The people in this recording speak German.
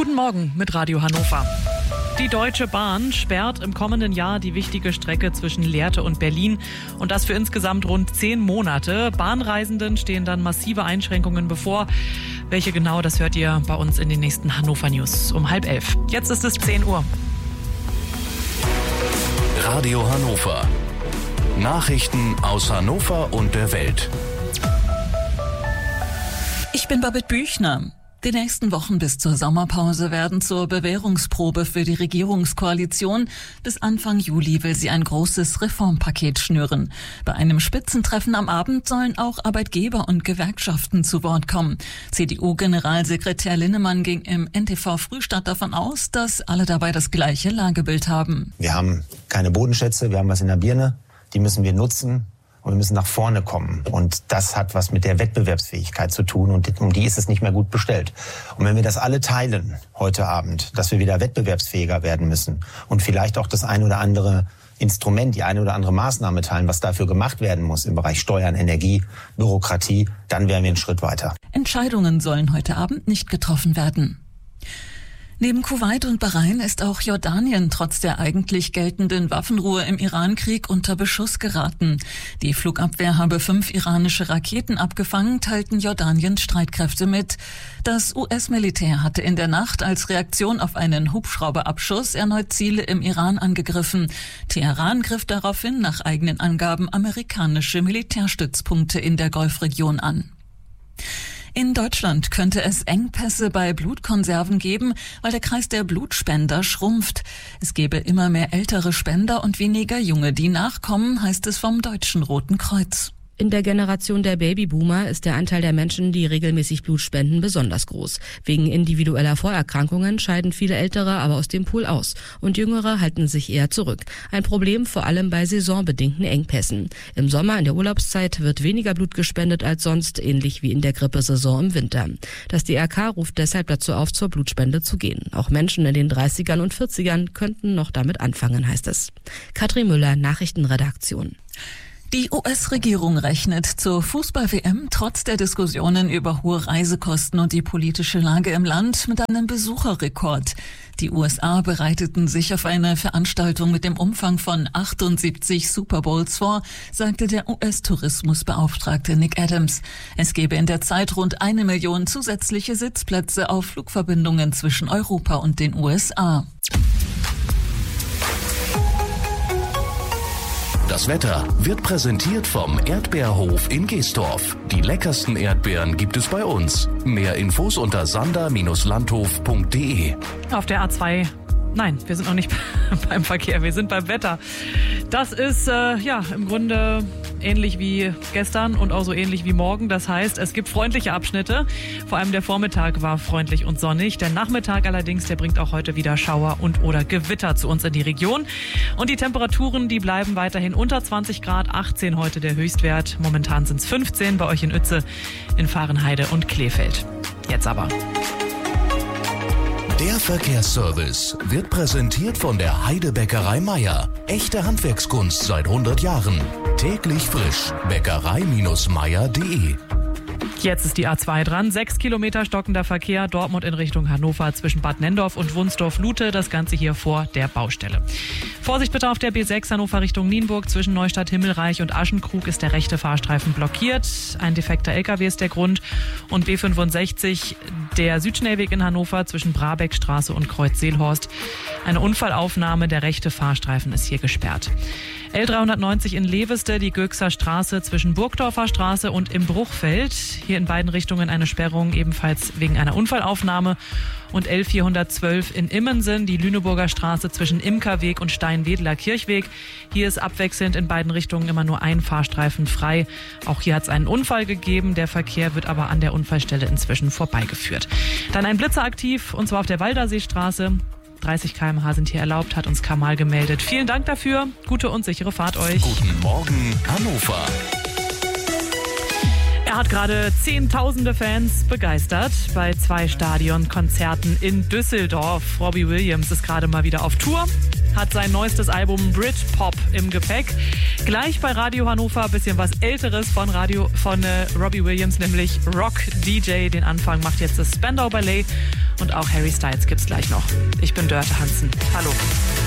Guten Morgen mit Radio Hannover. Die Deutsche Bahn sperrt im kommenden Jahr die wichtige Strecke zwischen Lehrte und Berlin und das für insgesamt rund 10 Monate. Bahnreisenden stehen dann massive Einschränkungen bevor. Welche genau, das hört ihr bei uns in den nächsten Hannover News um 10:30. Jetzt ist es 10 Uhr. Radio Hannover. Nachrichten aus Hannover und der Welt. Ich bin Babette Büchner. Die nächsten Wochen bis zur Sommerpause werden zur Bewährungsprobe für die Regierungskoalition. Bis Anfang Juli will sie ein großes Reformpaket schnüren. Bei einem Spitzentreffen am Abend sollen auch Arbeitgeber und Gewerkschaften zu Wort kommen. CDU-Generalsekretär Linnemann ging im NTV Frühstart davon aus, dass alle dabei das gleiche Lagebild haben. Wir haben keine Bodenschätze, wir haben was in der Birne. Die müssen wir nutzen. Und wir müssen nach vorne kommen. Und das hat was mit der Wettbewerbsfähigkeit zu tun. Und um die ist es nicht mehr gut bestellt. Und wenn wir das alle teilen heute Abend, dass wir wieder wettbewerbsfähiger werden müssen und vielleicht auch das ein oder andere Instrument, die eine oder andere Maßnahme teilen, was dafür gemacht werden muss im Bereich Steuern, Energie, Bürokratie, dann wären wir einen Schritt weiter. Entscheidungen sollen heute Abend nicht getroffen werden. Neben Kuwait und Bahrain ist auch Jordanien trotz der eigentlich geltenden Waffenruhe im Irankrieg unter Beschuss geraten. Die Flugabwehr habe 5 iranische Raketen abgefangen, teilten Jordaniens Streitkräfte mit. Das US-Militär hatte in der Nacht als Reaktion auf einen Hubschrauberabschuss erneut Ziele im Iran angegriffen. Teheran griff daraufhin nach eigenen Angaben amerikanische Militärstützpunkte in der Golfregion an. In Deutschland könnte es Engpässe bei Blutkonserven geben, weil der Kreis der Blutspender schrumpft. Es gäbe immer mehr ältere Spender und weniger junge, die nachkommen, heißt es vom Deutschen Roten Kreuz. In der Generation der Babyboomer ist der Anteil der Menschen, die regelmäßig Blut spenden, besonders groß. Wegen individueller Vorerkrankungen scheiden viele Ältere aber aus dem Pool aus und Jüngere halten sich eher zurück. Ein Problem vor allem bei saisonbedingten Engpässen. Im Sommer in der Urlaubszeit wird weniger Blut gespendet als sonst, ähnlich wie in der Grippesaison im Winter. Das DRK ruft deshalb dazu auf, zur Blutspende zu gehen. Auch Menschen in den 30ern und 40ern könnten noch damit anfangen, heißt es. Katrin Müller, Nachrichtenredaktion. Die US-Regierung rechnet zur Fußball-WM trotz der Diskussionen über hohe Reisekosten und die politische Lage im Land mit einem Besucherrekord. Die USA bereiteten sich auf eine Veranstaltung mit dem Umfang von 78 Super Bowls vor, sagte der US-Tourismusbeauftragte Nick Adams. Es gebe in der Zeit rund 1 Million zusätzliche Sitzplätze auf Flugverbindungen zwischen Europa und den USA. Das Wetter wird präsentiert vom Erdbeerhof in Geestorf. Die leckersten Erdbeeren gibt es bei uns. Mehr Infos unter sander-landhof.de. Auf der A2. Nein, wir sind noch nicht beim Verkehr, wir sind beim Wetter. Das ist im Grunde ähnlich wie gestern und auch so ähnlich wie morgen. Das heißt, es gibt freundliche Abschnitte. Vor allem der Vormittag war freundlich und sonnig. Der Nachmittag allerdings, der bringt auch heute wieder Schauer und oder Gewitter zu uns in die Region. Und die Temperaturen, die bleiben weiterhin unter 20 Grad. 18 heute der Höchstwert. Momentan sind es 15 bei euch in Uetze, in Vahrenheide und Kleefeld. Jetzt aber. Der Verkehrsservice wird präsentiert von der Heidebäckerei Meier. Echte Handwerkskunst seit 100 Jahren. Täglich frisch. Bäckerei-meier.de. Jetzt ist die A2 dran. 6 Kilometer stockender Verkehr. Dortmund in Richtung Hannover zwischen Bad Nenndorf und Wunsdorf-Lute. Das Ganze hier vor der Baustelle. Vorsicht bitte auf der B6 Hannover Richtung Nienburg. Zwischen Neustadt Himmelreich und Aschenkrug ist der rechte Fahrstreifen blockiert. Ein defekter LKW ist der Grund. Und B65, der Südschnellweg in Hannover zwischen Brabeckstraße und Kreuz Seelhorst. Eine Unfallaufnahme. Der rechte Fahrstreifen ist hier gesperrt. L390 in Leveste, die Göxer Straße zwischen Burgdorfer Straße und im Bruchfeld. Hier in beiden Richtungen eine Sperrung, ebenfalls wegen einer Unfallaufnahme. Und L412 in Immensen, die Lüneburger Straße zwischen Imkerweg und Steinwedler Kirchweg. Hier ist abwechselnd in beiden Richtungen immer nur ein Fahrstreifen frei. Auch hier hat es einen Unfall gegeben. Der Verkehr wird aber an der Unfallstelle inzwischen vorbeigeführt. Dann ein Blitzer aktiv, und zwar auf der Walderseestraße. 30 km/h sind hier erlaubt, hat uns Kamal gemeldet. Vielen Dank dafür. Gute und sichere Fahrt euch. Guten Morgen, Hannover. Er hat gerade Zehntausende Fans begeistert bei 2 Stadionkonzerten in Düsseldorf. Robbie Williams ist gerade mal wieder auf Tour, hat sein neuestes Album Britpop im Gepäck. Gleich bei Radio Hannover ein bisschen was Älteres von Robbie Williams, nämlich Rock DJ. Den Anfang macht jetzt das Spandau Ballet. und auch Harry Styles gibt's gleich noch. Ich bin Dörte Hansen. Hallo.